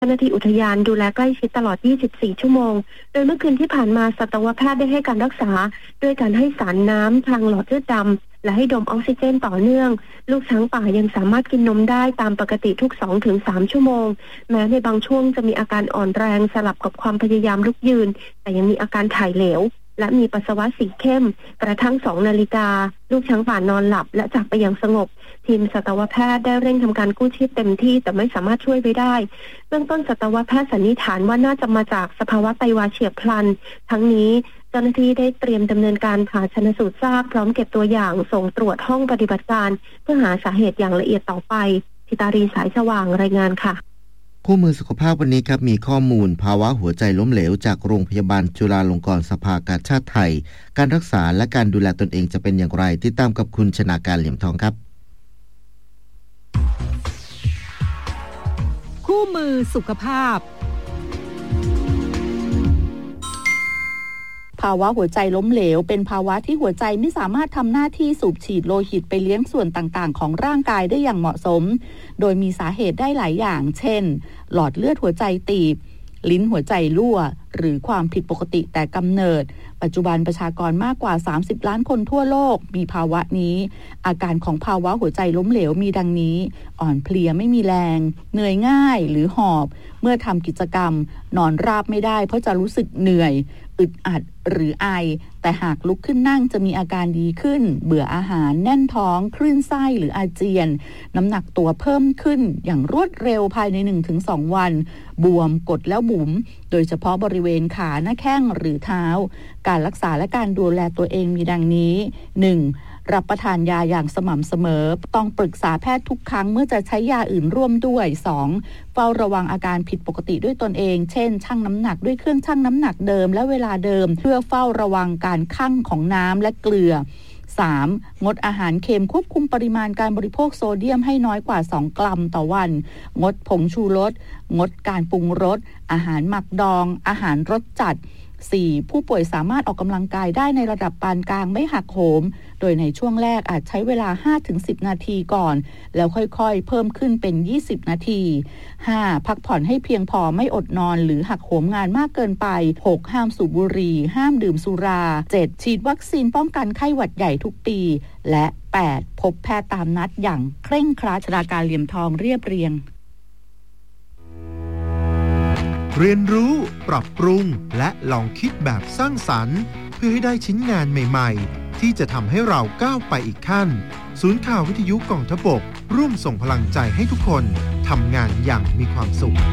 จ้าหน้าที่อุทยานดูแลใกล้ชิดตลอด 24 ชั่วโมง โดยเมื่อคืนที่ผ่านมาสัตวแพทย์ได้ให้การรักษาด้วยการให้สารน้ำทางหลอดเลือดดำและให้ดมออกซิเจนต่อเนื่องลูกช้างป่ายังสามารถกินนมได้ตามปกติทุก 2-3 ชั่วโมงแม้ในบางช่วงจะมีอาการอ่อนแรงสลับกับความพยายามลุกยืนแต่ยังมีอาการถ่ายเหลวและมีปัสสาวะสีเข้มกระทั่ง 2 นาฬิกาลูกช้างป่านอนหลับและจากไปอย่างสงบทีมสัตวแพทย์ได้เร่งทำการกู้ชีพเต็มที่แต่ไม่สามารถช่วยไว้ได้เบื้องต้นสัตวแพทย์สันนิษฐานว่าน่าจะมาจากสภาวะไตวายเฉียบพลันทั้งนี้เจ้าหน้าที่ได้เตรียมดำเนินการผ่าชันสูตรซากพร้อมเก็บตัวอย่างส่งตรวจห้องปฏิบัติการเพื่อหาสาเหตุอย่างละเอียดต่อไปธิตารีสายสว่างรายงานค่ะคู่มือสุขภาพวันนี้ครับมีข้อมูลภาวะหัวใจล้มเหลวจากโรงพยาบาลจุฬาลงกรณ์สภากาชาดไทยการรักษาและการดูแลตนเองจะเป็นอย่างไรติดตามกับคุณชนาการเหลี่ยมทองครับคู่มือสุขภาพภาวะหัวใจล้มเหลวเป็นภาวะที่หัวใจไม่สามารถทำหน้าที่สูบฉีดโลหิตไปเลี้ยงส่วนต่างๆของร่างกายได้อย่างเหมาะสมโดยมีสาเหตุได้หลายอย่างเช่นหลอดเลือดหัวใจตีบลิ้นหัวใจรั่วหรือความผิดปกติแต่กำเนิดปัจจุบันประชากรมากกว่า30ล้านคนทั่วโลกมีภาวะนี้อาการของภาวะหัวใจล้มเหลวมีดังนี้อ่อนเพลียไม่มีแรงเหนื่อยง่ายหรือหอบเมื่อทำกิจกรรมนอนราบไม่ได้เพราะจะรู้สึกเหนื่อยอึดอัดหรือไอแต่หากลุกขึ้นนั่งจะมีอาการดีขึ้นเบื่ออาหารแน่นท้องคลื่นไส้หรืออาเจียนน้ำหนักตัวเพิ่มขึ้นอย่างรวดเร็วภายใน 1-2 วันบวมกดแล้วบุ๋มโดยเฉพาะบริเวณขาหน้าแข้งหรือเท้าการรักษาและการดูแลตัวเองมีดังนี้ 1. รับประทานยาอย่างสม่ำเสมอต้องปรึกษาแพทย์ทุกครั้งเมื่อจะใช้ยาอื่นร่วมด้วย 2. เฝ้าระวังอาการผิดปกติด้วยตนเองเช่นชั่งน้ำหนักด้วยเครื่องชั่งน้ำหนักเดิมและเวลาเดิมเพื่อเฝ้าระวังการคั่งของน้ำและเกลือ 3. งดอาหารเค็มควบคุมปริมาณการบริโภคโซเดียมให้น้อยกว่า2กรัมต่อวันงดผงชูรสงดการปรุงรสอาหารหมักดองอาหารรสจัด 4. ผู้ป่วยสามารถออกกำลังกายได้ในระดับปานกลางไม่หักโหมโดยในช่วงแรกอาจใช้เวลา 5-10 นาทีก่อนแล้วค่อยๆเพิ่มขึ้นเป็น20นาที 5. พักผ่อนให้เพียงพอไม่อดนอนหรือหักโหมงานมากเกินไป 6. ห้ามสูบบุหรี่ห้ามดื่มสุรา 7. ฉีดวัคซีนป้องกันไข้หวัดใหญ่ทุกปีและ 8. พบแพทย์ตามนัดอย่างเคร่งครัดชนาการเหลี่ยมทองเรียบเรียงเรียนรู้ปรับปรุงและลองคิดแบบสร้างสรรค์เพื่อให้ได้ชิ้นงานใหม่ๆที่จะทำให้เราก้าวไปอีกขั้นศูนย์ข่าววิทยุกองทัพบกร่วมส่งพลังใจให้ทุกคนทำงานอย่างมีความสุข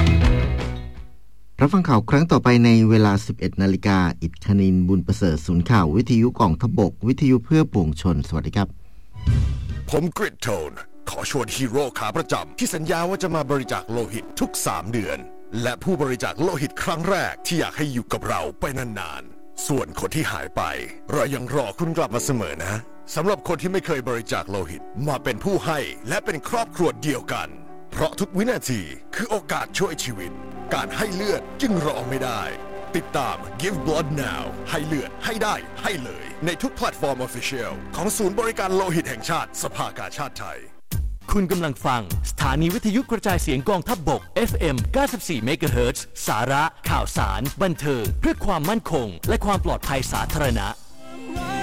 รับฟังข่าวครั้งต่อไปในเวลา 11 นาฬิกาอิทธนินบุญประเสริฐศูนย์ข่าววิทยุกองทัพบกวิทยุเพื่อปวงชนสวัสดีครับผมกริดโทนขอชวนฮีโร่ขาประจำที่สัญญาว่าจะมาบริจาคโลหิตทุก3 เดือนและผู้บริจาคโลหิตครั้งแรกที่อยากให้อยู่กับเราไปนานๆส่วนคนที่หายไปเรายังรอคุณกลับมาเสมอนะสำหรับคนที่ไม่เคยบริจาคโลหิตมาเป็นผู้ให้และเป็นครอบครัวเดียวกันเพราะทุกวินาทีคือโอกาสช่วยชีวิตการให้เลือดจึงรอไม่ได้ติดตาม Give Blood Now ให้เลือดให้ได้ให้เลยในทุกแพลตฟอร์ม Official ของศูนย์บริการโลหิตแห่งชาติสภากาชาดไทยคุณกำลังฟังสถานีวิทยุกระจายเสียงกองทัพบก FM 94 MHz สาระข่าวสารบันเทิงเพื่อความมั่นคงและความปลอดภัยสาธารณะ